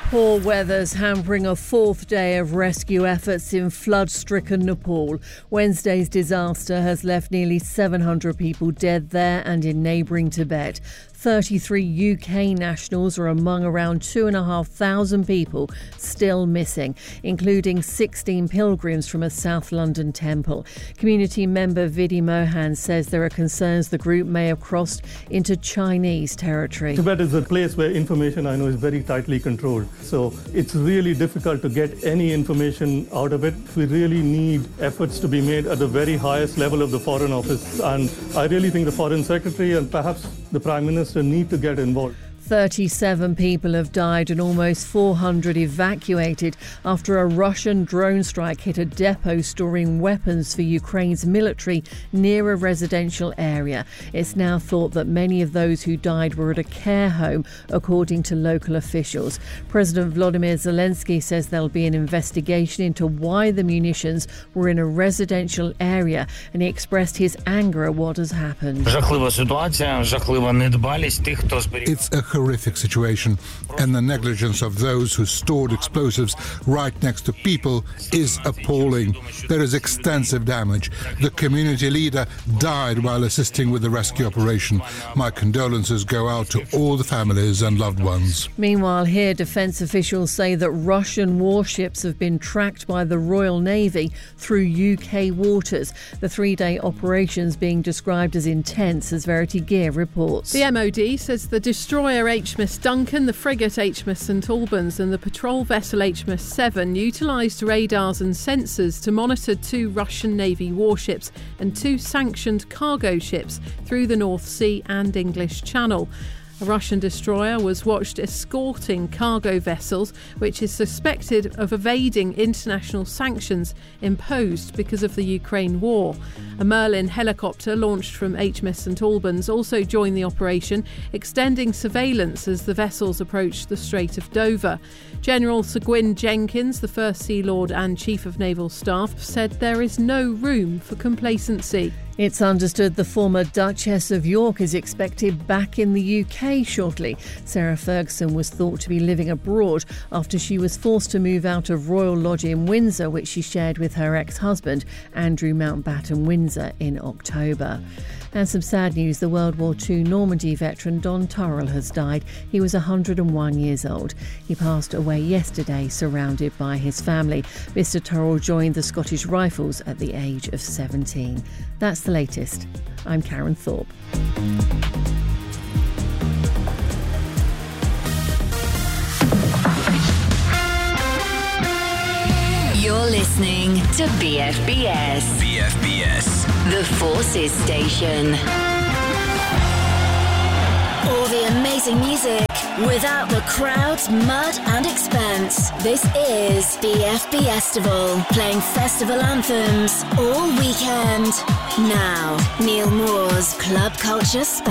Poor weather's hampering a fourth day of rescue efforts in flood-stricken Nepal. Wednesday's disaster has left nearly 700 people dead there and in neighbouring Tibet. 33 UK nationals are among around 2,500 people still missing, including 16 pilgrims from a South London temple. Community member Vidhi Mohan says there are concerns the group may have crossed into Chinese territory. Tibet is a place where information, I know, is very tightly controlled. So it's really difficult to get any information out of it. We really need efforts to be made at the very highest level of the Foreign Office. And I really think the Foreign Secretary and perhaps the Prime Minister need to get involved. 37 people have died and almost 400 evacuated after a Russian drone strike hit a depot storing weapons for Ukraine's military near a residential area. It's now thought that many of those who died were at a care home, according to local officials. President Volodymyr Zelensky says there'll be an investigation into why the munitions were in a residential area, and he expressed his anger at what has happened. It's a horrific situation, and the negligence of those who stored explosives right next to people is appalling. There is extensive damage. The community leader died while assisting with the rescue operation. My condolences go out to all the families and loved ones. Meanwhile, here defence officials say that Russian warships have been tracked by the Royal Navy through UK waters. The three-day operations being described as intense, as Verity Gear reports. The MOD says the destroyer HMS Duncan, the frigate HMS St Albans and the patrol vessel HMS Seven utilised radars and sensors to monitor 2 Russian Navy warships and 2 sanctioned cargo ships through the North Sea and English Channel. A Russian destroyer was watched escorting cargo vessels, which is suspected of evading international sanctions imposed because of the Ukraine war. A Merlin helicopter launched from HMS St Albans also joined the operation, extending surveillance as the vessels approached the Strait of Dover. General Sir Gwyn Jenkins, the First Sea Lord and Chief of Naval Staff, said there is no room for complacency. It's understood the former Duchess of York is expected back in the UK shortly. Sarah Ferguson was thought to be living abroad after she was forced to move out of Royal Lodge in Windsor, which she shared with her ex-husband, Andrew Mountbatten Windsor, in October. And some sad news, the World War II Normandy veteran Don Turrell has died. He was 101 years old. He passed away yesterday, surrounded by his family. Mr Turrell joined the Scottish Rifles at the age of 17. That's the latest. I'm Karen Thorpe. You're listening to BFBS. BFBS. The Forces Station. All the amazing music without the crowds, mud and expense. This is BFBestival, playing festival anthems all weekend. Now, Neil Moore's Club Culture